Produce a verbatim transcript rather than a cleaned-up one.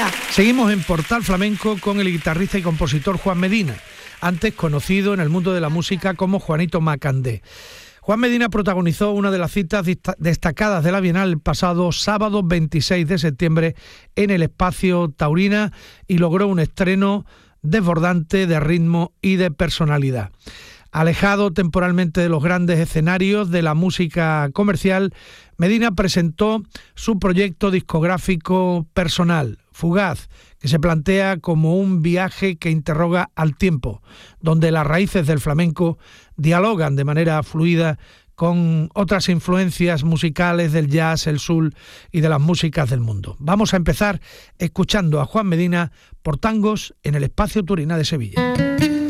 Sevilla. Seguimos en Portal Flamenco con el guitarrista y compositor Juan Medina, antes conocido en el mundo de la música como Juanito Macandé. Juan Medina protagonizó una de las citas destacadas de la Bienal el pasado sábado veintiséis de septiembre en el Espacio Taurina y logró un estreno desbordante de ritmo y de personalidad. Alejado temporalmente de los grandes escenarios de la música comercial, Medina presentó su proyecto discográfico personal, Fugaz, que se plantea como un viaje que interroga al tiempo, donde las raíces del flamenco dialogan de manera fluida con otras influencias musicales del jazz, el soul y de las músicas del mundo. Vamos a empezar escuchando a Juan Medina por Tangos en el Espacio Taurina de Sevilla.